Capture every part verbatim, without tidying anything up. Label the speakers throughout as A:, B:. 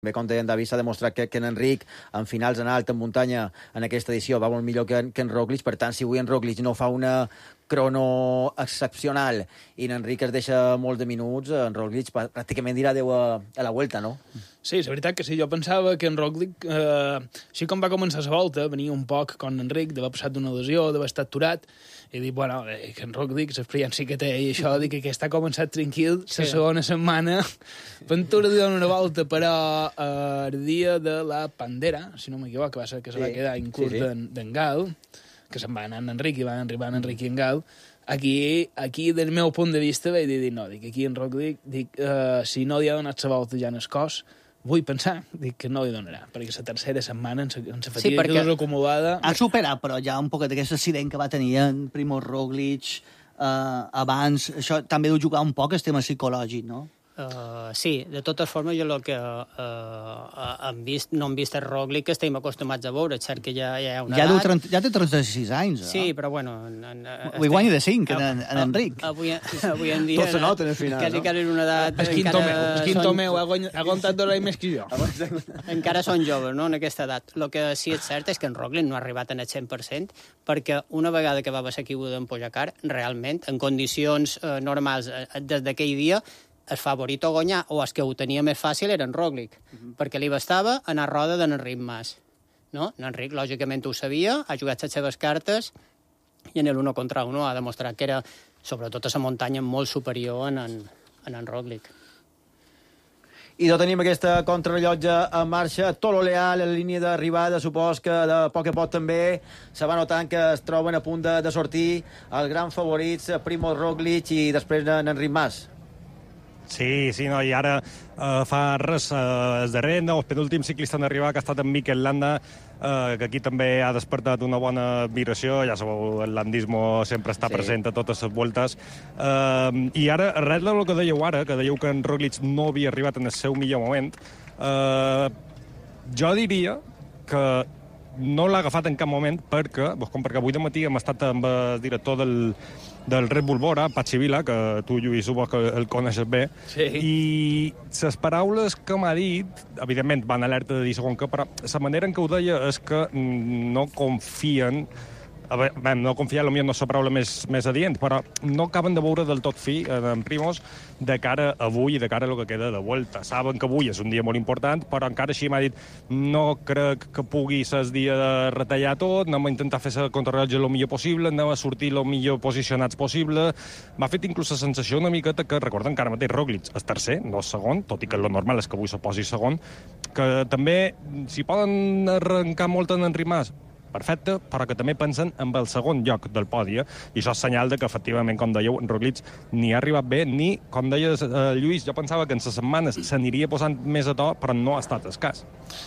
A: Bé, com deia en David, s'ha demostrat que, que en Enric, en finals en alt, en muntanya, en aquesta edició, va molt millor que en, que en Roglic. Per tant, si avui en Roglic no fa una crono excepcional i en Enric es deixa molt de minuts, en Roglic pràcticament dirà adeu a, a la Vuelta, no?
B: Sí, és veritat que sí. Jo pensava que en Roglic, eh, així com va començar la volta, venia un poc com en Enric, d'haver passat d'una lesió, d'haver estat aturat, i dic, bueno, eh, que en Roglic, l'experiència que té, i això, dic que aquest ha començat tranquil, la sí. segona setmana, Ventura li dona una volta, però eh, el dia de la Pandera, si no m'equivoco, va ser que se sí. va quedar inclús sí, sí. d'en Gal, que se'n va anar en Enric, i van arribar en Enric i en Gal. Aquí, aquí, del meu punt de vista, vaig dir, no, dic, aquí en Roglic, dic, uh, si no li ha donat la volta ja en el cos, vull pensar, dic que no li donarà, perquè la tercera setmana, en la fatiga sí, que us acumulada...
C: Ha superat, però ja un poc d'aquest accident que va tenir en Primož Roglic uh, abans, això també deu jugar un poc el tema psicològic, no?
D: Uh, sí, de totes formes, jo el que uh, hem vist, no hem vist el Roglic que estem acostumats a veure, és cert que ja, ja hi ha una
C: ja
D: edat...
C: trenta, ja té trenta-sis anys, eh?
D: Sí, però bueno... En, en,
C: Avui estem... guanya de cinc, en, en, en Enric.
D: Avui, avui en dia...
A: Tot se nota en el final,
D: quasi,
A: no?
D: Quasi en una edat...
B: El quinto meu, el quinto meu, ha aguantat dos anys més que jo.
D: Encara són joves, no?, en aquesta edat. El que sí és cert és que en Roglic no ha arribat en el cent per cent, perquè una vegada que va passar aquí d'en Pogačar, realment, en condicions eh, normals, eh, des d'aquell dia, el favorit a guanyar, o el que ho tenia més fàcil, era en Roglic, uh-huh. perquè li bastava anar a roda d'en Enric Mas. No? En Enric, lògicament, ho sabia, ha jugat les seves cartes, i en l'uno contra uno ha demostrat que era, sobretot a la muntanya, molt superior en en, en, en Roglic.
A: I no tenim aquesta contrarrellotge en marxa. Tolo Leal, en línia d'arribada, supos que de poc a poc també se va notant que es troben a punt de, de sortir els grans favorits, Primož Roglic i després en Enric Mas.
E: Sí, sí, no, i ara eh, fa res, eh, el darrer, no, el penúltim ciclista en arribar, que ha estat en Mikel Landa, eh, que aquí també ha despertat una bona admiració, ja sabeu, el landismo sempre està sí. present a totes les voltes, eh, i ara, res del que dèieu ara, que dèieu que en Roglic no havia arribat en el seu millor moment, eh, jo diria que no l'ha agafat en cap moment perquè, com perquè avui de matí hem estat amb el director del del Red Bull Bora, Patxi Vila, que tu, Lluís, suposo que el coneixes bé, sí. i les paraules que m'ha dit, evidentment, van alerta de dir segon que, però la manera en què ho deia és que no confien, a veure, no confiar, potser no és la paraula més, més adient, però no acaben de veure del tot fi en Primož de cara a avui i de cara a lo que queda de Vuelta. Saben que avui és un dia molt important, però encara així m'ha dit no crec que pugui ser el dia de retallar tot, anem a intentar fer el contrarrellotge el millor possible, anem a sortir el millor posicionats possible. M'ha fet inclús la sensació una miqueta que, recordem que ara mateix Roglic és tercer, no és segon, tot i que el normal és que avui se posi segon, que també, si poden arrencar molt en Enric Mas, perfecte, però que també pensen en el segon lloc del podi, eh? I això és senyal de que, efectivament, com dèieu, Roglic ni ha arribat bé, ni, com deia eh, Lluís, jo pensava que en les setmanes s'aniria posant més a to, però no ha estat el cas.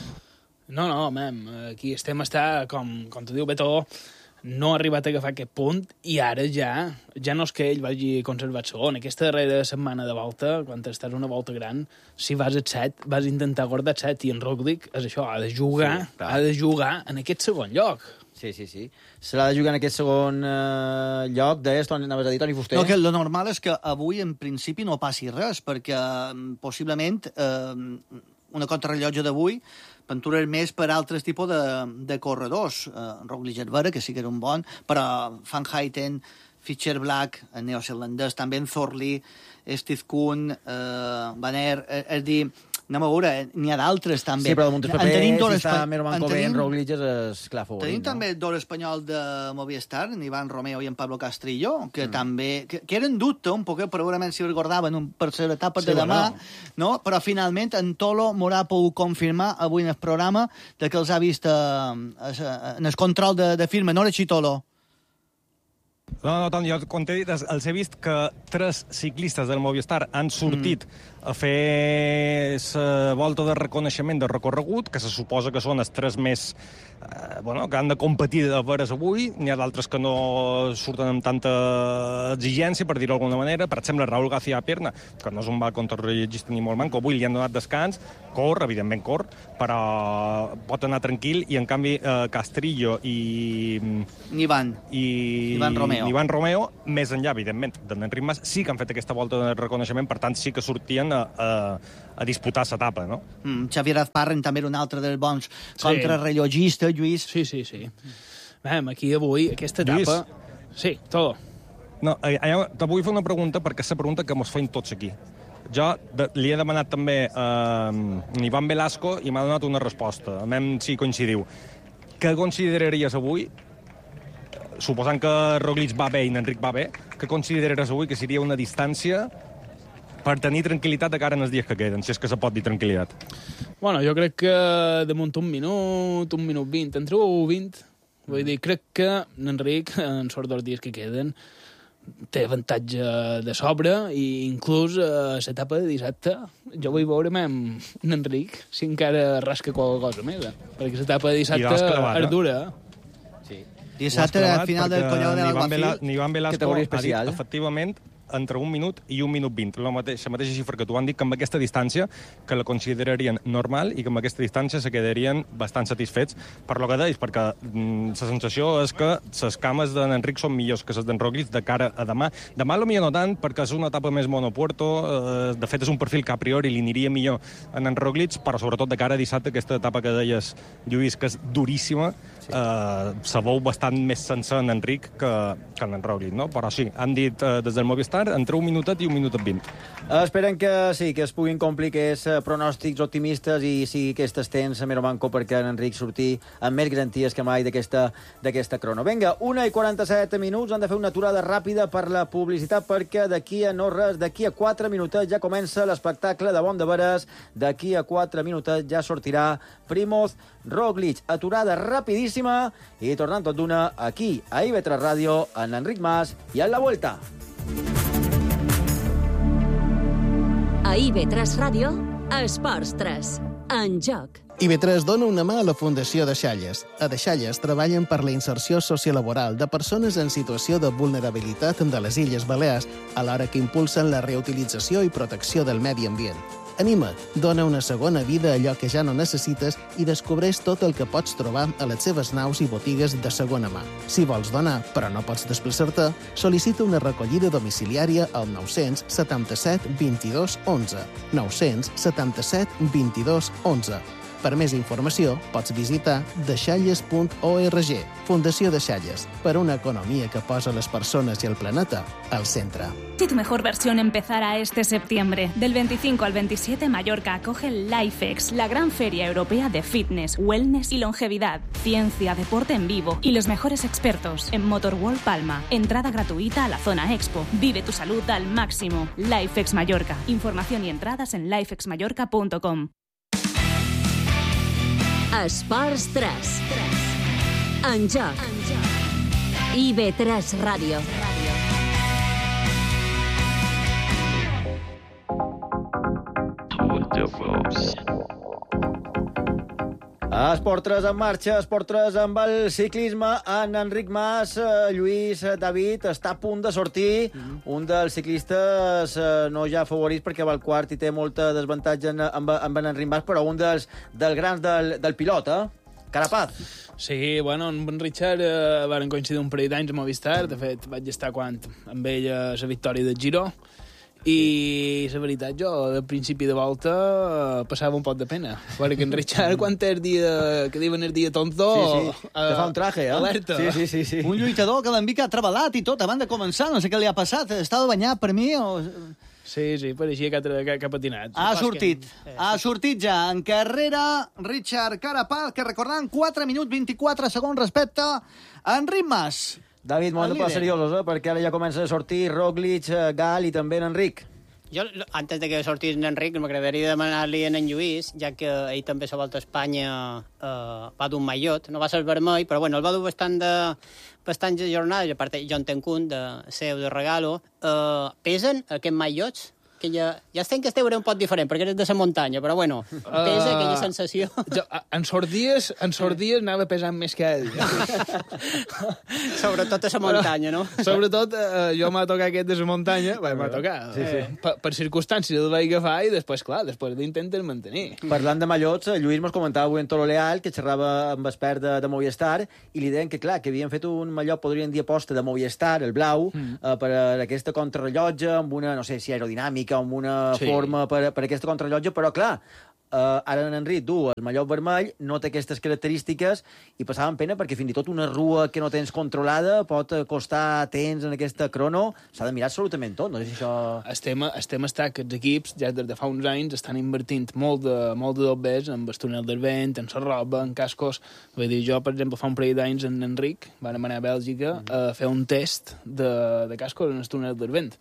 B: No, no, mem, aquí estem està, com, com te diu Beto, no ha arribat a agafar aquest punt, i ara ja, ja no és que ell vagi conservat segon. Aquesta darrera setmana de volta, quan estàs una volta gran, si vas al set, vas intentar guardar el set, i en Roglic és això, ha de jugar, sí, ha de jugar en aquest segon lloc.
A: Sí, sí, sí. Se l'ha de jugar en aquest segon eh, lloc, deies, Toni, anaves a dir, Toni Fuster?
C: No, que el normal és que avui, en principi, no passi res, perquè possiblement eh, una contrarrellotge d'avui Ventura és més per altres tipus de, de corredors. Uh, Roglic és vera, que sí que era un bon, però Van Huyten, Fischer Black, el neozelandès, també en Thorley, Steve Kuhn, uh, Van Aert, és, és dir, anem a veure, n'hi ha d'altres també.
A: Sí, però damunt els papers, si està Mero Manco bé, en Roglic és clar favorit.
C: Tenim
A: no?
C: també el d'or espanyol de Movistar, en Ivan Romeo i en Pablo Castrillo, que mm. també, que, que eren dubte un poquet, però segurament si recordaven un, per ser etapa sí, de demà, bueno. no? Però finalment en Tolo m'haurà pogut confirmar avui en el programa de que els ha vist uh, en el control de, de firma, no era Tolo?
E: No, no, Toni, jo quan t'he dit, els he vist que tres ciclistes del Movistar han sortit mm. a fer la volta de reconeixement de recorregut, que se suposa que són els tres més eh, bueno, que han de competir de veres avui. N'hi ha d'altres que no surten amb tanta exigència, per dir-ho d'alguna manera. Per exemple, Raúl García Pierna, que no és un mal contrarrellotgista ni molt manco, avui li han donat descans, cor, evidentment cor, però pot anar tranquil, i en canvi eh, Castrillo i...
C: Ivan.
E: I...
C: Ivan Romeo. Romeo.
E: Ivan Romeo, més enllà, evidentment, d'en Enric Mas, sí que han fet aquesta volta de reconeixement, per tant, sí que sortien a, a, a disputar l'etapa, no?
C: Mm, Xavier Azparren també era un altre dels bons sí. contrarrellogistes, Lluís.
B: Sí, sí, sí. Vam, aquí avui, aquesta etapa...
E: Lluís?
B: Sí, todo.
E: No, eh, te vull fer una pregunta, perquè és la pregunta que mos feim tots aquí. Jo de, li he demanat també a eh, Ivan Velasco i m'ha donat una resposta. A mi si coincidiu. Què consideraries avui, suposant que Roglic va bé i Enric va bé, què consideraries avui que seria una distància per tenir tranquil·litat de cara en els dies que queden, si és que se pot dir tranquil·litat?
B: Bueno, jo crec que damunt un minut, un minut vint, entre un i vint, vull dir, crec que Enric, en sort dels dies que queden, té avantatge de sobre i inclús a l'etapa de dissabte jo vull veure'm amb Enric si encara rasca qualque cosa més, eh? perquè l'etapa de dissabte és dura.
A: Sí.
C: Dissabte, al final del Collao de l'Alguacil.
E: Ivan Velasco ha dit, efectivament, entre un minut i un minut vint. La mateixa, la mateixa xifra que tu han dit, que amb aquesta distància que la considerarien normal i que amb aquesta distància se quedarien bastant satisfets per lo que deies, perquè mm, la sensació és que les cames d'en Enric són millors que les d'en Roglic de cara a demà. Demà potser no tant, perquè és una etapa més monopuerto, eh, de fet és un perfil que a priori li aniria millor en en Roglic, però sobretot de cara a dissabte, aquesta etapa que deies, Lluís, que és duríssima, sí. eh, se veu bastant més sencer en Enric que, que en Roglic, no? Però sí, han dit eh, des del Movistar entre un minutet i un minutet vint.
A: Esperen que sí, que es puguin complir aquests pronòstics optimistes i sigui que estes temps a Mero Manco perquè en Enric sortir amb més garanties que mai d'aquesta crono. Vinga, una i quaranta-set minuts, han de fer una aturada ràpida per la publicitat perquè d'aquí a no res, d'aquí a quatre minutets ja comença l'espectacle de Bon de Veres, d'aquí a quatre minutets ja sortirà Primoz Roglic. Aturada rapidíssima i tornant tot d'una aquí a I V tres Ràdio, en Enric Mas i en La Vuelta.
F: A I V tres Ràdio, Esports tres, en joc.
G: I V tres dona una mà a la Fundació Deixalles. A Deixalles treballen per la inserció sociolaboral de persones en situació de vulnerabilitat de les Illes Balears, alhora que impulsen la reutilització i protecció del medi ambient. Anima't, dona una segona vida a allò que ja no necessites i descobreix tot el que pots trobar a les seves naus i botigues de segona mà. Si vols donar, però no pots desplaçar-te, sol·licita una recollida domiciliària al nou-cents setanta-set vint-i-dos onze. nou-cents setanta-set vint-i-dos onze. Per més informació, pots visitar deixalles punt org. Fundació Deixalles, per una economía que posa les persones i el planeta al centre.
H: Si tu mejor versión empezara este septiembre. Del veinticinco al veintisiete, Mallorca acoge LifeX, la gran feria europea de fitness, wellness y longevidad, ciencia, deporte en vivo y los mejores expertos en Motorworld Palma. Entrada gratuita a la zona Expo. Vive tu salud al máximo. LifeX Mallorca. Información y entradas en lifex mallorca punto com.
F: Esports tres. En joc. I V tres Ràdio.
A: Esport tres en marxa, Esport tres amb el ciclisme, en Enric Mas, eh, Lluís, eh, David, està a punt de sortir mm-hmm. un dels ciclistes eh, no ja favorits perquè va al quart i té molta desavantatge en, amb, amb en Enric Mas, però un dels, dels grans del, del pilot, eh? Carapaz.
B: Sí, bueno, amb en Richard eh, van coincidir un parell d'anys a Movistar, de fet vaig estar quan amb ell a la victòria del Giro, i la veritat, jo, de principi de volta, passava un poc de pena. Perquè en Richard, quan és dia, que diuen el dia tonto...
A: Sí, sí, uh, te fa un traje, eh?
B: Alerta.
A: Sí, sí, sí, sí.
C: Un lluitador que l'envic ha treballat i tot, abans de començar, no sé què li ha passat, estava banyat per mi o...
B: Sí, sí, pareixia que ha, que, que ha patinat.
C: Ha sortit, que... ha sortit ja en carrera Richard Carapaz, que recordant quatre minuts vint-i-quatre segons respecte a Enric Mas.
A: David, molt de seriosos, eh? Perquè ara ja comença a sortir Roglic, Gal i també en Enric.
D: Jo, antes de que sortís en Enric, m'agradaria demanar-li a en Lluís, ja que ell també la Volta a Espanya eh, va d'un mallot, no va ser vermell, però bueno, el va dur bastant de, bastants de jornades, a part jo en tenc un de seu de regalo. Eh, pesen aquests mallots? aquella... Ja estem que esteu era un pot diferent, perquè eres de la muntanya, però bueno, pesa uh, aquella sensació.
B: Jo, en sordies, en sordies anava pesant més que ell.
D: Sobretot a la muntanya, no?
B: Sobretot, uh, jo m'ha tocat aquest de la muntanya, bé, m'ha tocat, sí, sí. Eh, per, per circumstàncies el vaig agafar i després, clar, després d'intentes mantenir.
A: Parlant de mallots, Lluís mos comentava avui en Tolo Leal, que xerrava amb expert de, de Movistar, i li deien que, clar, que havien fet un mallot, podrien dir aposta de Movistar, el blau, mm. eh, per a aquesta contrarrellotge, amb una, no sé si aerodinàmica, amb una sí. forma per, per a aquesta contrarrellotge, però, clar, Uh, ara en Enric du el mallot vermell, no té aquestes característiques i passaven pena perquè fins i tot una rua que no tens controlada pot costar temps en aquesta crono. S'ha de mirar absolutament tot. No sé si això...
B: Estem, estem estar que els equips ja des de fa uns anys estan invertint molt de, molt de dobbers en el túnel del vent, en la roba, en cascos. Vull dir, jo, per exemple, fa un parell d'anys en Enric vam anar a Bèlgica mm. a fer un test de, de cascos en el túnel del vent.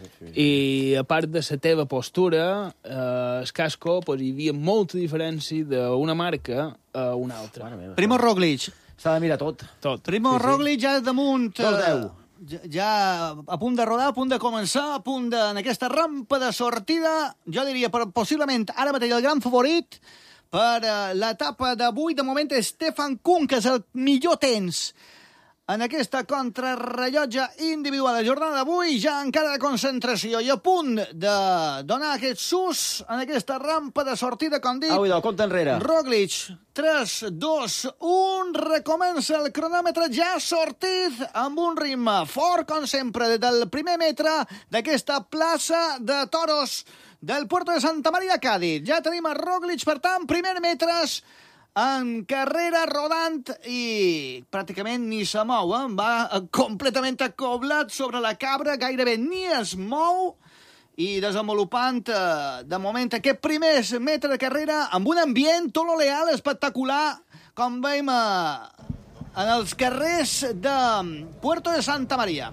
B: I a part de la teva postura, eh, el casco, pues, hi havia molta diferència d'una marca a una altra.
C: Primo Roglic.
A: S'ha de mirar tot.
B: Tot.
C: Primo sí, sí. Roglic ja damunt...
A: dos deu.
C: Ja, ja a punt de rodar, a punt de començar, a punt de... En aquesta rampa de sortida, jo diria, per, possiblement, ara mateix el gran favorit per uh, l'etapa d'avui. De moment, Stefan Kuhn, que és el millor temps en aquesta contrarrellotge individual de jornada d'avui, ja encara de concentració i a punt de donar aquest sus en aquesta rampa de sortida, com dic.
A: Au, idò, compte enrere.
C: Roglic, tres, dos, un, recomença el cronòmetre, ja sortit amb un ritme fort, com sempre, des del primer metre d'aquesta plaça de toros del Puerto de Santa Maria, Cádiz. Ja tenim a Roglic, per tant, primer metres en carrera rodant i pràcticament ni se mou, eh? Va completament acoblat sobre la cabra, gairebé ni es mou i desenvolupant eh, de moment aquest primer metre de carrera amb un ambient Tolo Leal espectacular, com veiem eh, en els carrers de Puerto de Santa Maria.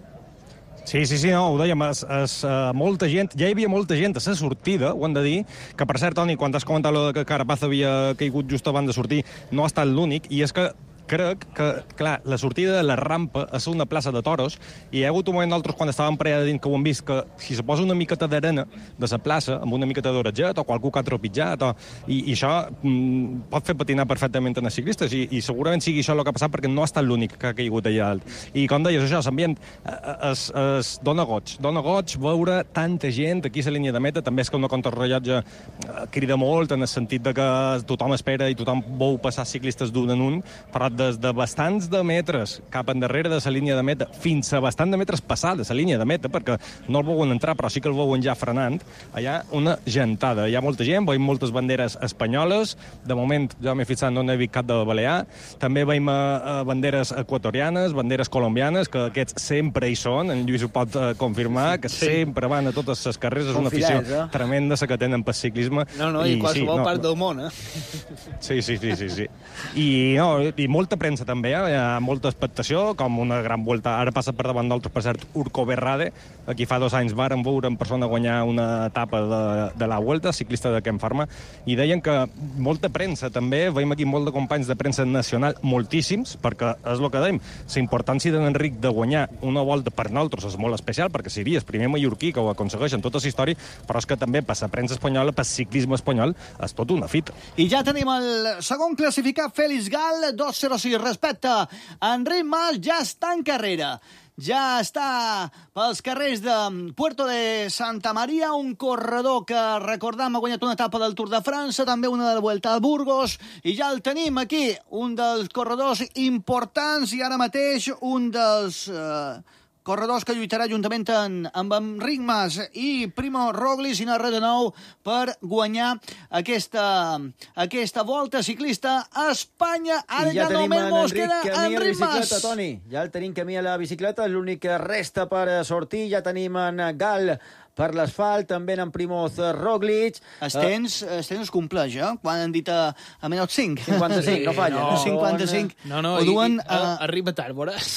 E: Sí, sí, sí, no, ho dèiem, és, és, uh, molta gent, ja hi havia molta gent a la sortida, ho hem de dir, que per cert, Toni, quan has comentat lo que Carapaz havia caigut just abans de sortir, no ha estat l'únic, i és que crec que, clar, la sortida de la rampa és una plaça de toros i hi ha hagut un moment d'altres quan estàvem per allà dins que ho hem vist que si se posa una miqueta d'arena de la plaça, amb una miqueta d'oratget o qualcú que ha tropitjat o... I, i això mm, pot fer patinar perfectament en els ciclistes i, i segurament sigui això el que ha passat perquè no ha estat l'únic que ha caigut allà alt. I com deies, això, l'ambient es, es dona goig, dona goig veure tanta gent aquí a la línia de meta, també és que una contrarrellotge crida molt en el sentit de que tothom espera i tothom vol passar ciclistes d'un en un, però des de bastants de metres cap endarrere de la línia de meta fins a bastant de metres passar de la línia de meta, perquè no el veuen entrar, però sí que el veuen ja frenant, allà una gentada. Hi ha molta gent, veiem moltes banderes espanyoles, de moment jo m'he fixat, no n'he vist cap de Balear, també veiem uh, banderes equatorianes, banderes colombianes, que aquests sempre hi són, en Lluís ho pot uh, confirmar, que sí. sempre van a totes les carreres, és una afició eh? tremenda la que tenen pel ciclisme.
B: No, no, i, i qualsevol sí, no, part del món, eh?
E: Sí, sí, sí, sí, sí. I, no, i molta premsa també, eh? Hi ha molta expectació, com una gran volta. Ara passa per davant d'altres, per cert, Urco Berrade, aquí fa dos anys varen veure en persona guanyar una etapa de, de la Vuelta, ciclista de Ken Pharma, i deien que molta premsa també, veiem aquí molt de companys de premsa nacional, moltíssims, perquè és el que dèiem, la importància d'en Enric de guanyar una volta per nosaltres és molt especial, perquè seria el primer mallorquí que ho aconsegueix en tota la història, però és que també per la premsa espanyola, per ciclisme espanyol, és tot una fita.
C: I ja tenim el segon classificat, Félix Gal, dos zero sis respecte a Enric Mas, ja està en carrera. Ja està pels carrers de Puerto de Santa Maria, un corredor que, recordam, ha guanyat una etapa del Tour de França, també una de la Vuelta a Burgos, i ja el tenim aquí, un dels corredors importants i ara mateix un dels... Eh, corredors que lluitarà juntament en, amb Enric Mas i Primo Roglic i narra de nou per guanyar aquesta, aquesta volta ciclista a Espanya. Ara ja, ja només mos queda Enric Mas.
A: Toni, ja el tenim camí a la bicicleta, l'únic que resta per sortir. Ja tenim en Gal per l'asfalt, també en Primoz Roglic.
C: Els temps, uh, els temps es compleix, eh? Quan han dit a, a menys cinc.
A: cinquanta-cinc, no falla.
C: No, cinquanta-cinc.
B: No, no,
C: ho duen,
B: i, i, uh... arriba tard, veuràs.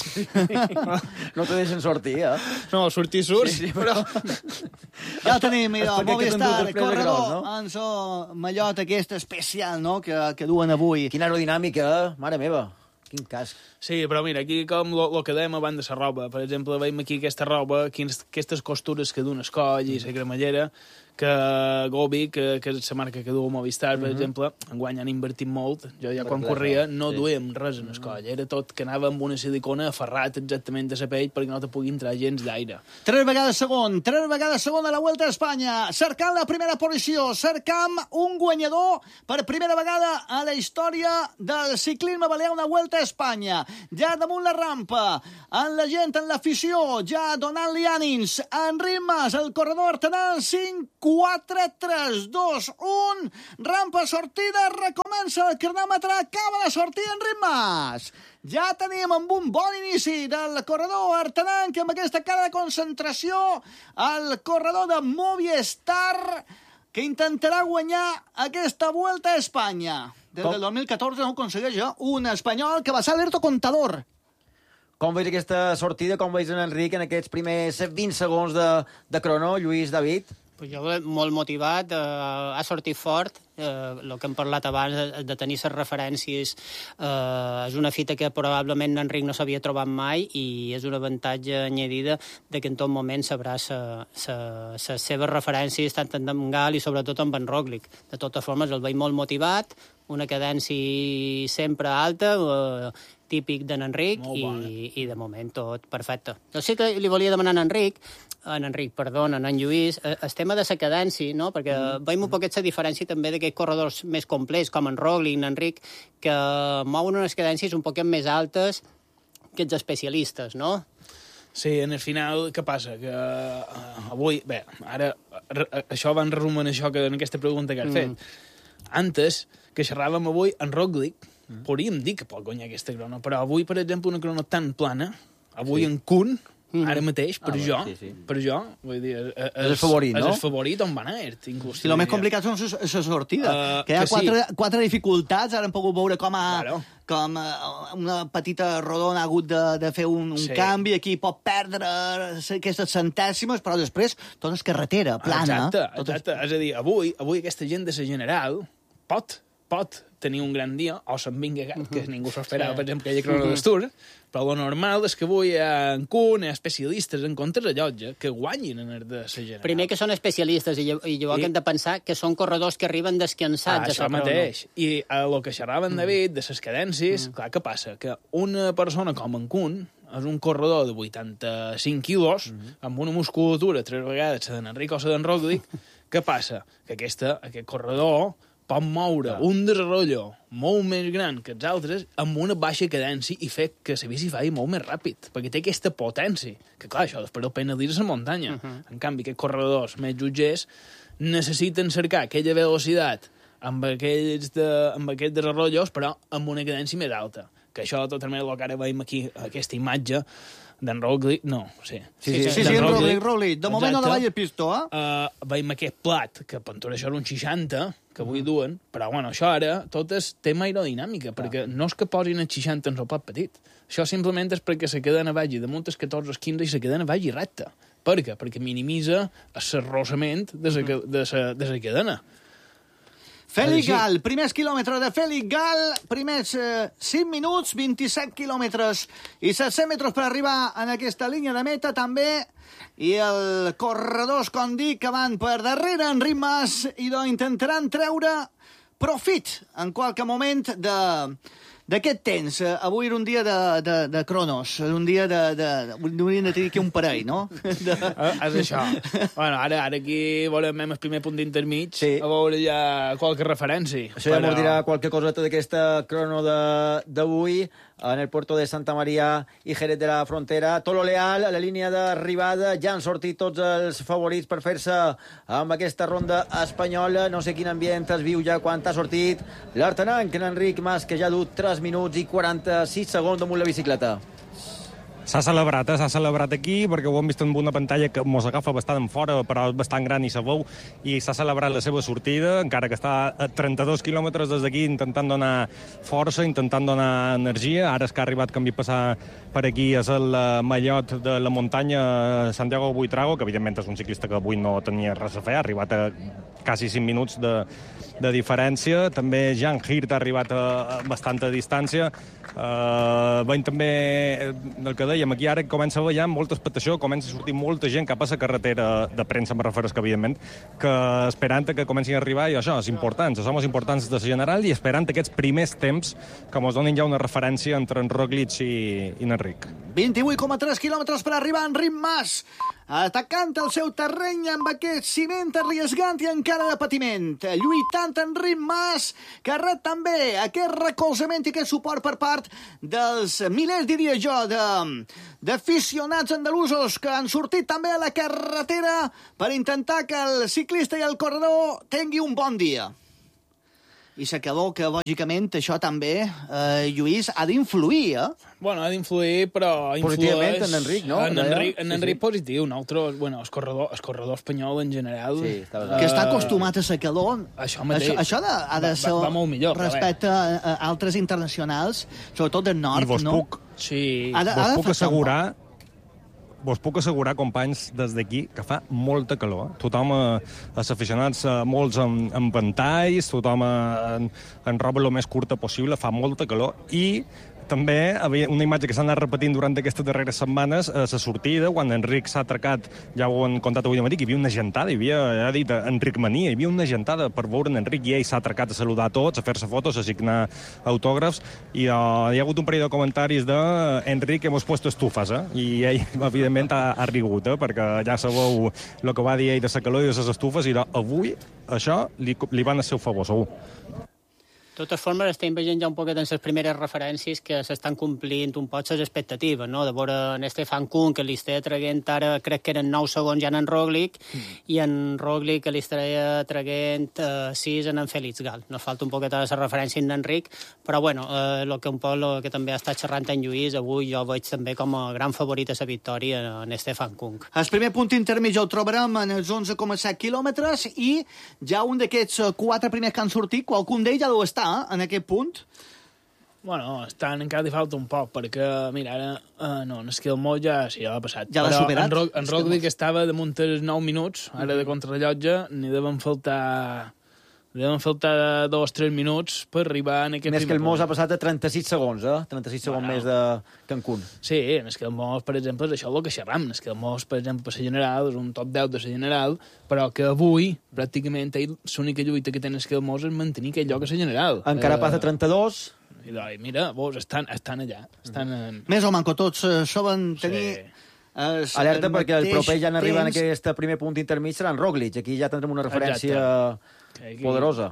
A: No te deixen sortir, eh?
B: No, sortir surts, sí, sí, però...
C: Ja el tenim, idò, Movistar, corredor, no? En so mallot aquest especial, no?, que, que duen avui.
A: Quina aerodinàmica, eh? Mare meva. Quin casc.
B: Sí, però mira, aquí com el que dèiem abans de la roba, per exemple, veiem aquí aquesta roba, aquestes costures que du un escoll i la cremallera, que Gobi, que, que és la marca que du Movistar, per mm -hmm. exemple, enguany han invertit molt. Jo ja quan corria no sí. duem res en escoll, era tot que anava amb una silicona aferrat exactament a la pell perquè no te pugui entrar gens d'aire.
C: Tres vegades segon, tres vegades segon a la Vuelta a Espanya, cercant la primera posició, cercant un guanyador per primera vegada a la història del ciclisme balear, una Vuelta a Espanya. Ja damunt la rampa, en la gent, en l'afició, ja donant-li ànims, en ritmes, el corredor artenant, cinc, quatre, tres, dos, un, rampa sortida, recomença el cronòmetre, acaba de sortir en ritmes. Ja tenim amb un bon inici del corredor artenant, que amb aquesta cara de concentració, el corredor de Movistar, que intentarà guanyar aquesta Vuelta a Espanya. Des del dos mil catorze no ho aconsegueix, eh? Un espanyol que va ser Alberto Contador.
A: Com veus aquesta sortida? Com veus en Enric en aquests primers vint segons de, de crono, Lluís, David?
D: Pues jo molt motivat, eh, ha sortit fort, eh, el que hem parlat abans de, de tenir les referències, eh, és una fita que probablement Enric no s'havia trobat mai i és un avantatge añadida de que en tot moment sabrà les seves referències tant en Demgal i sobretot en Van Roglic. De totes formes, el veig molt motivat, una cadència sempre alta, eh, típic d'en Enric, i, i de moment tot perfecte. Jo sí que li volia demanar a en Enric, en Enric, perdó, en en Lluís, el tema de la cadència, no? Perquè mm. veiem un poquet la diferència també d'aquests corredors més complets, com en Roglic, en Enric, que mouen unes cadències un poquet més altes que els especialistes, no?
B: Sí, en el final, què passa? Que uh, avui, bé, ara, això va en resum en això, que en aquesta pregunta que has mm. fet. Antes, que xerràvem avui, en Roglic, mm. podríem dir que pot guanyar aquesta crono, però avui, per exemple, una crono tan plana, avui sí. en Kuhn, Mm. ara mateix, per ah, jo, sí, sí. per jo, vull dir, és,
A: és el favorit, no?
B: És el favorit on va anar, inclús.
C: Sí, el més complicat són la sortida, uh, que hi ha que quatre, sí. quatre dificultats, ara hem pogut veure com, a, claro. com a una petita rodona ha hagut de, de fer un, un sí. canvi, aquí pot perdre aquestes centèsimes, però després tot és carretera, plana.
B: Exacte, exacte. És... és a dir, avui, avui aquesta gent de la General pot, pot tenir un gran dia, o se'n vinga gat, uh -huh. que ningú s'ho esperava, sí. per exemple, que hi ha crono uh -huh. Tour, però el normal és que avui hi ha en Kuhn, hi ha especialistes en contrarrellotge que guanyin en el de la General.
D: Primer que són especialistes, i, i llavors I... hem de pensar que són corredors que arriben descansats.
B: Ah, això mateix. I el que xerraven, David, de les cadències, mm. clar, què passa? Que una persona com en Kuhn és un corredor de vuitanta-cinc quilos, mm. amb una musculatura tres vegades la d'en Enric o la d'en Roglic. Què passa? Que aquesta, aquest corredor pot moure ja. un desenvolupament molt més gran que els altres amb una baixa cadència i fer que la bici faci molt més ràpid, perquè té aquesta potència, que clar, això després el penalitza la muntanya. Uh -huh. En canvi, aquests corredors més jutgers necessiten cercar aquella velocitat amb aquells, de, amb aquests desenvolups, però amb una cadència més alta. Que això, totalment, el que ara veiem aquí, aquesta imatge, d'en Roglic, no, sí.
C: Sí, sí, sí, sí, sí en Roglic, Roglic. De moment Exacte. no davall el pistó, eh?
B: Uh, veiem aquest plat, que per tot això era un seixanta, que avui mm. duen, però bueno, això ara tot és tema aerodinàmica, ah. perquè no és que posin el seixanta en el plat petit. Això simplement és perquè se cadena vagi damunt els catorze o quinze i se cadena vagi recta. Per què? Perquè minimitza l'arrossament de la mm. de sa, de sa cadena.
C: Fèlix Gal, primers quilòmetres de Fèlix Gal, primers eh, cinc minuts, vint-i-set quilòmetres i set-cents metres per arribar en aquesta línia de meta també, i el corredors, com dic, que van per darrere en ritmes i doncs intentaran treure profit en qualque moment de... d'aquest temps. Avui era un dia de, de, de cronos, un dia de... de, de hauríem de tenir aquí un parell, no? De...
B: Ah, és això. Bueno, ara, ara aquí volem el primer punt d'intermig, sí. a veure ja qualque referència.
A: Això ja però... ens dirà qualque cosa d'aquesta crono d'avui en el puerto de Santa Maria i Jerez de la Frontera. Tolo Leal, a la línia d'arribada, ja han sortit tots els favorits per fer-se amb aquesta ronda espanyola. No sé quin ambient es viu ja quan ha sortit l'Artenang, que en Enric Mas, que ja ha dut tres minuts i quaranta-sis segons damunt la bicicleta.
E: S'ha celebrat, eh? S'ha celebrat aquí, perquè ho hem vist en una pantalla que mos agafa bastant fora, però és bastant gran i se veu, i s'ha celebrat la seva sortida, encara que està a trenta-dos quilòmetres des d'aquí, intentant donar força, intentant donar energia. Ara és que ha arribat canvi passar per aquí, és el mallot de la muntanya Santiago Buitrago, que evidentment és un ciclista que avui no tenia res a fer, ha arribat a quasi cinc minuts de, de diferència. També Jan Hirt ha arribat a, a bastanta distància. Uh, veiem també el que dèiem, aquí ara comença a haver ja molta expectació, comença a sortir molta gent cap a la carretera de premsa, me refereix que evidentment, que esperant que comencin a arribar, i això és important, som els importants de la general, i esperant aquests primers temps que ens donin ja una referència entre en Roglic i, i en Enric.
C: vint-i-vuit coma tres quilòmetres per arribar en Enric Mas, atacant el seu terreny amb aquest ciment arriesgant i encara de patiment, lluitant Enric Mas, que rep també aquest recolzament i aquest suport per part dels milers, diria jo, d'aficionats andalusos que han sortit també a la carretera per intentar que el ciclista i el corredor tingui un bon dia. I s'acabó que, lògicament, això també, eh, Lluís, ha d'influir, eh?
B: Bueno, ha d'influir, però influeix...
A: Positivament en Enric, no?
B: En Enric, en Enric sí, sí. Positiu. Nosaltres, bueno, el corredor, el corredor espanyol en general...
A: Sí,
C: uh, que està acostumat a la calor.
B: Això mateix.
C: Això, això de, ha de ser...
B: Va, va molt millor.
C: Respecte a, a altres internacionals, sobretot del nord,
E: I vos
C: no?
E: Puc,
B: sí.
C: Ha de,
E: vos
C: ha de
E: puc assegurar... Vos puc assegurar, companys, des d'aquí, que fa molta calor. Tothom, eh, els aficionats, eh, molts amb, amb ventalls, tothom eh, en, en roba el més curta possible, fa molta calor. I també havia una imatge que s'ha anat repetint durant aquestes darreres setmanes, a la sortida, quan Enric s'ha atracat, ja ho han contat avui de matí, que hi havia una gentada, hi havia, ja ha dit, Enric Mania, hi havia una gentada per veure en Enric, i ell s'ha atracat a saludar a tots, a fer-se fotos, a signar autògrafs, i uh, hi ha hagut un parell de comentaris de Enric, hemos puesto estufes, eh? I ell, evidentment, ha, ha rigut, eh? Perquè ja sabeu el que va dir ell de la calor i de les estufes, i de, avui això li, li van a ser un favor, segur.
D: De totes formes, estem veient ja un poquet en les primeres referències que s'estan complint un poc les expectatives, no? De veure en Stefan Kuhn, que li està traient ara, crec que eren nou segons ja en Roglic, mm. i en Roglic que li està traient eh, sis en en Félix Gal. Nos falta un poquet a la referència en Enric, però bueno, eh, lo que un poc lo que també està xerrant en Lluís, avui jo veig també com a gran favorit a la victòria en Stefan Kuhn.
C: El primer punt intermig el trobarem en els onze coma set quilòmetres, i ja un d'aquests quatre primers que han sortit, qualcun d'ells ja deu estar en aquest punt?
B: Bueno, estan, encara li falta un poc, perquè, mira, ara, uh, no, en Esquilmó ja, sí, ja l'ha passat.
C: Ja l'ha superat?
B: En, Ro en Roglic estava damunt els nou minuts, ara de contrarrellotge, n'hi deuen faltar... Deuen faltar dos o tres minuts per arribar en aquest
A: més
B: primer
A: que el Mos
B: punt.
A: ha passat a trenta-sis segons, eh? trenta-sis segons bueno. més de Cancún.
B: Sí, en el Mos, per exemple, és això el que xerram. En el Mos, per exemple, per la general, és un top deu de la general, però que avui, pràcticament, l'única lluita que té en el Mos és mantenir aquell lloc a la general.
A: Encara
B: eh...
A: passa trenta-dos...
B: I doncs, mira, vos, estan, estan allà. Estan en...
C: Més o manco tots eh, saben tenir... Sí.
A: Uh, Alerta el perquè el proper ja n'arriba en aquest primer punt intermig serà en Roglic. Aquí ja tindrem una referència Exacte. poderosa.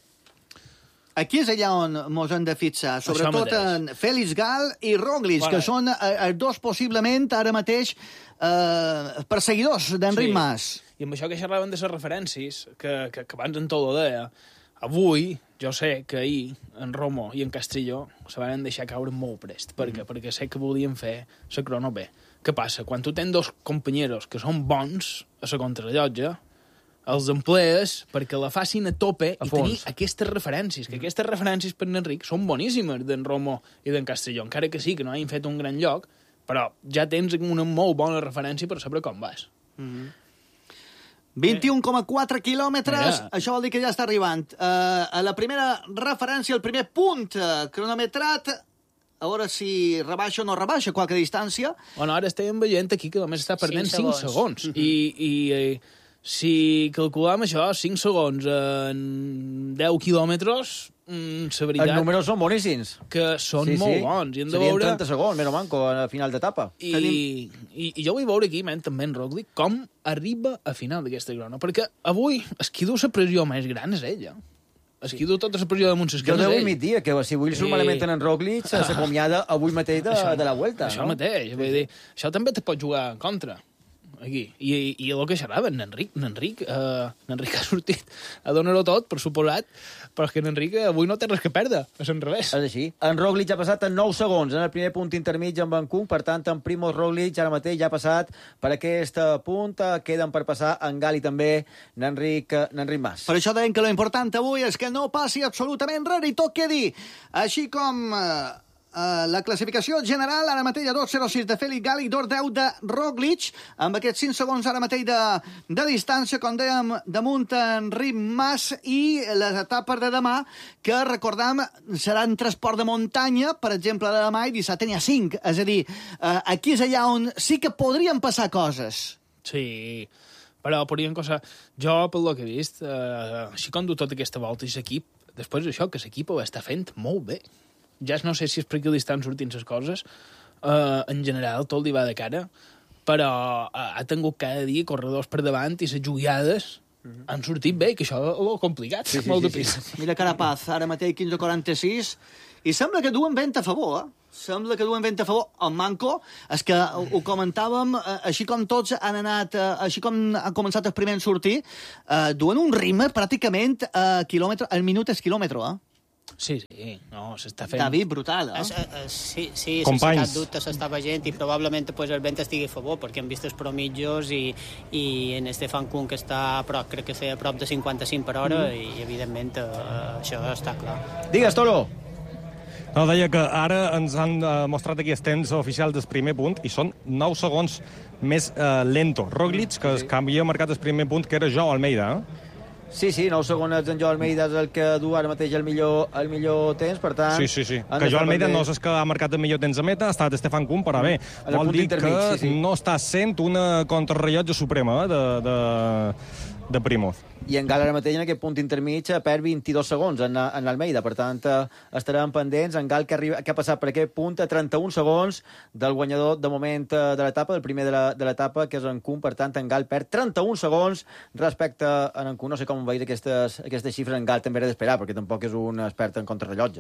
C: Aquí és allà on ens hem de fixar, sobretot en Félix Gal i Roglic, bueno. que són els dos possiblement ara mateix eh, perseguidors d'Enric sí. Mas.
B: I amb això que xerraven de les referències, que, que, que abans en tot ho deia, avui jo sé que ahir en Romo i en Castrillo se van deixar caure molt prest, perquè, mm. perquè sé que volien fer la crono bé. Què passa? Quan tu tens dos companyeros que són bons a la contrarrellotge, els emplees perquè la facin a tope a i tenir aquestes referències, que aquestes referències per Enric són boníssimes d'en Romo i d'en Castelló, encara que sí, que no hagin fet un gran lloc, però ja tens una molt bona referència per saber com vas.
C: Mm-hmm. vint-i-un coma quatre quilòmetres, Mira. Això vol dir que ja està arribant. Uh, a la primera referència, el primer punt uh, cronometrat, a veure si rebaixa o no rebaixa qualque distància.
B: Bueno, ara estem veient aquí que només està perdent cinc segons.
C: Mm-hmm.
B: I, i eh, si calculam això, cinc segons en deu quilòmetres, mm, la veritat...
A: Els números són boníssims.
B: Que són sí, molt sí. bons. I hem de
A: Serien
B: veure...
A: trenta segons, menys manco, a final d'etapa.
B: I, i, I jo vull veure aquí, men, també en Roglic, com arriba a final d'aquesta crono. Perquè avui, el qui du la pressió més gran és ella. Es qui du tota la pressió damunt s'esquena.
A: Jo devo migdia, que si avui li surt malament en Roglic, s'acomiada avui mateix de,
B: això,
A: de la Vuelta.
B: Això
A: no?
B: mateix. Vull dir, això també te pot jugar en contra. aquí. I, i el que xerrava, n'Enric, n'Enric, uh, n'Enric ha sortit a donar-ho tot, per suposat, però és que n'Enric avui no té res que perdre, és en revés.
A: És així. En Roglic ha passat en nou segons en el primer punt intermig en Vancouver, per tant, en Primoz Roglic ara mateix ja ha passat per aquest punt, queden per passar en Gal i també n'Enric, n'Enric Mas.
C: Per això deien que l'important avui és que no passi absolutament res i tot quedi així com... Eh... Uh, la classificació general, ara mateix a dos zero sis de Félix Gal i dos deu de Roglic, amb aquests cinc segons ara mateix de, de distància, com dèiem, damunt Enric Mas, i les etapes de demà, que recordam seran transport de muntanya, per exemple, de demà, i dissabte n'hi ha cinc. És a dir, uh, aquí és allà on sí que podrien passar coses.
B: Sí, però podrien coses... Jo, pel que he vist, uh, així com du tota aquesta volta i l'equip, després d'això, que l'equip ho està fent molt bé. Ja no sé si és perquè li estan sortint les coses, uh, en general tot li va de cara, però uh, ha tingut cada dia corredors per davant i les jugades mm-hmm. han sortit bé, que això és complicat, sí, sí, molt sí, de prisa.
C: Sí. Mira Carapaz, ara mateix quinze quaranta-sis, i sembla que duen vent a favor, eh? Sembla que duen vent a favor. El manco és que ho, ho comentàvem, eh, així com tots han anat, eh, així com han començat el primer en sortir, eh, duen un ritme pràcticament a eh, quilòmetre, al minut és quilòmetre, eh?
B: Sí, sí, no, s'està fent...
C: David, brutal, eh?
D: Es, es, sí, sí,
E: Companys.
D: sense cap dubte s'està veient i probablement pues, el vent estigui a favor perquè hem vist els promitjos i, i en Stefan Kuhn que està a prop, crec que feia a prop de cinquanta-cinc per hora mm. i evidentment eh, això està clar.
A: Digues, Toro!
E: No, deia que ara ens han uh, mostrat aquí els temps oficials del primer punt i són nou segons més uh, lento. Roglic, que, sí. que havia marcat el primer punt, que era Joao Almeida, eh?
A: Sí, sí, nou segons en Joao Almeida és el que du ara mateix el millor, el millor temps, per tant...
E: Sí, sí, sí. Que Joao Almeida no és que ha marcat el millor temps de meta, ha estat Stefan Kuhn, però bé, mm. vol dir que sí, sí. no està sent una contrarrellotge suprema eh, de, de, de Primoz.
A: I en Gal ara mateix en aquest punt intermig perd vint-i-dos segons en, en Almeida, per tant estarem pendents. En Gal que, arriba, que ha passat per aquest punt a trenta-un segons del guanyador de moment de l'etapa, del primer de l'etapa, que és en Kuhn, per tant en Gal perd trenta-un segons respecte a en Kuhn. No sé com veus aquestes, aquestes xifres, en Gal també era d'esperar, perquè tampoc és un expert en contrarrellotge.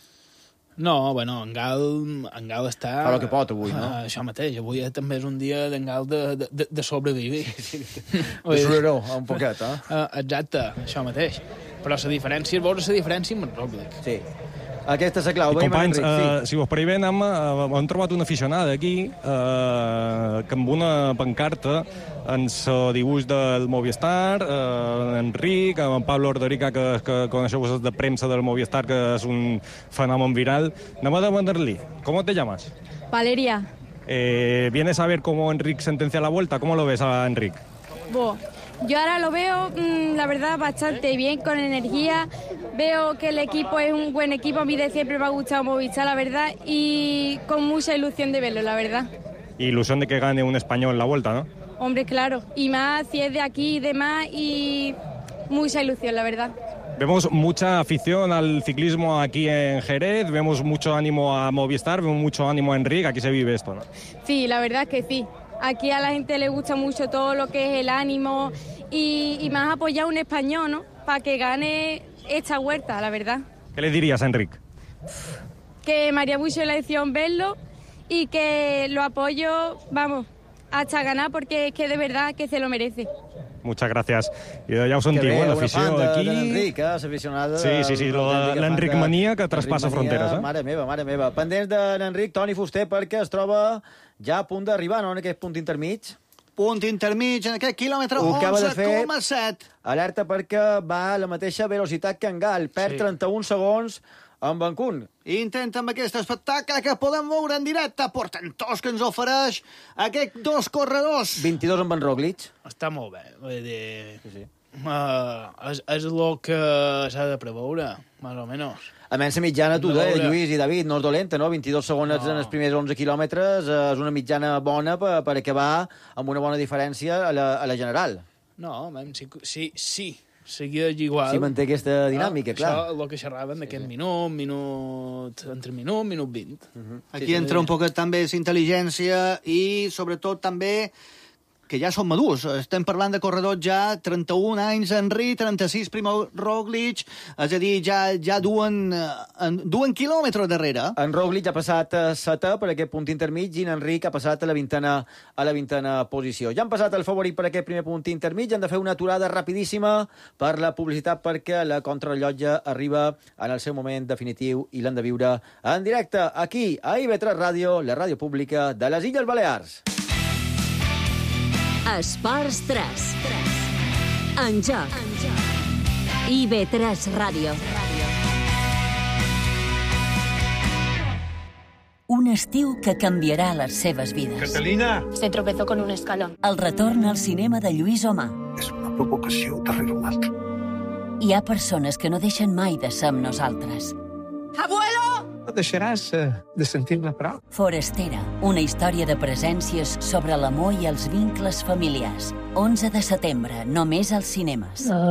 B: No, bueno, en Gal, en Gal està...
A: Fa el que pot avui, no?
B: Uh, això mateix, avui també és un dia d'en Gal de, de, de sobreviure.
A: Sí, sí. De sobreró, un poquet, eh?
B: Uh, exacte, això mateix. Però la diferència és veure la diferència amb en Roglic.
A: Sí. Aquesta és la clau.
E: I, companys, uh, sí. si us pareix bé, hem, uh, hem trobat una aficionada aquí uh, que amb una pancarta en el dibuix del Movistar, uh, Enric, amb Pablo Ordorica, que, que coneixeu vosaltres de premsa del Movistar, que és un fenomen viral. Anem a demanar-li. ¿Cómo te llamas?
I: Valeria.
E: Eh, ¿Vienes a ver cómo Enric sentencia la vuelta? ¿Cómo lo ves a Enric?
I: Bo. Yo ahora lo veo, mmm, la verdad, bastante bien, con energía. Veo que el equipo es un buen equipo. A mí de siempre me ha gustado Movistar, la verdad, y con mucha ilusión de verlo, la verdad.
E: Ilusión de que gane un español la vuelta, ¿no?
I: Hombre, claro. Y más si es de aquí y demás, y mucha ilusión, la verdad.
E: Vemos mucha afición al ciclismo aquí en Jerez, vemos mucho ánimo a Movistar, vemos mucho ánimo a Enric, aquí se vive esto, ¿no?
I: Sí, la verdad es que sí. Aquí a la gente le gusta mucho todo lo que es el ánimo y, y más apoyar a un español, ¿no? Para que gane esta vuelta, la verdad.
E: ¿Qué le dirías a Enric?
I: Que me haría mucha ilusión verlo y que lo apoyo, vamos, hasta ganar porque es que de verdad que se lo merece.
E: Muchas gracias. Ja ho sentiu, eh, l'afició aquí...
A: L'Enric, eh, l'aficionada...
E: Sí, sí, sí, l'Enric Mania que traspassa fronteres, eh?
A: Mare meva, mare meva. Pendents de l'Enric, Toni Fuster, perquè es troba ja a punt d'arribar, no?, en aquest punt intermig.
C: Punt intermig, en aquest quilòmetre onze coma set.
A: Alerta perquè va a la mateixa velocitat que en Gal. Perd sí. trenta-un segons amb en Kuhn.
C: Intenta amb aquest espectacle que podem veure en directe, portentós que ens ofereix aquests dos corredors.
A: vint-i-dos amb en Roglic.
B: Està molt bé, vull dir...
A: Sí, sí.
B: Uh, és, és el que s'ha de preveure, més o menys.
A: A menys la mitjana, tu deies, Lluís i David, no és dolenta, no? vint-i-dos segons no. en els primers onze quilòmetres és una mitjana bona per, per acabar amb una bona diferència a la, a la general.
B: No, sí, sí, sí. Seguia igual.
A: Sí, manté aquesta dinàmica,
B: ah,
A: clar.
B: Això és el que xerraven d'aquest sí, sí. minut, minut... entre minut, minut vint.
C: Uh -huh. Aquí sí, entra sí, un poquet també l'intel·ligència i, sobretot, també que ja són madurs. Estem parlant de corredors ja trenta-un anys Henry, trenta-sis Primo Roglic, és a dir, ja, ja duen, duen quilòmetres darrere.
A: En Roglic ha passat a setè per aquest punt intermig i en Enric ha passat a la vintena, a la vintena posició. Ja han passat el favorit per aquest primer punt intermig, han de fer una aturada rapidíssima per la publicitat perquè la contrarrellotge arriba en el seu moment definitiu i l'han de viure en directe aquí a I B tres Ràdio, la ràdio pública de les Illes Balears.
F: Esports tres. En joc. I B tres Ràdio.
J: Un estiu que canviarà les seves vides.
K: Catalina!
L: Se tropezó con un escalón.
J: El retorn al cinema de Lluís Omar.
K: És una provocació darrere una altra.
J: Hi ha persones que no deixen mai de ser amb nosaltres.
L: ¡Abuelo!
K: No deixaràs de sentir-la prou.
J: Forastera, una història de presències sobre l'amor i els vincles familiars. onze de setembre, només als cinemes.